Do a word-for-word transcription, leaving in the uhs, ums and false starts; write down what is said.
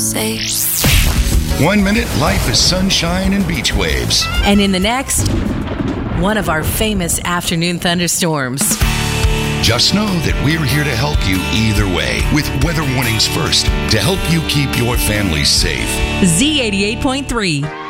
safe. One minute, life is sunshine and beach waves. And in the next, one of our famous afternoon thunderstorms. Just know that we're here to help you either way with weather warnings first to help you keep your family safe. Z eighty-eight point three.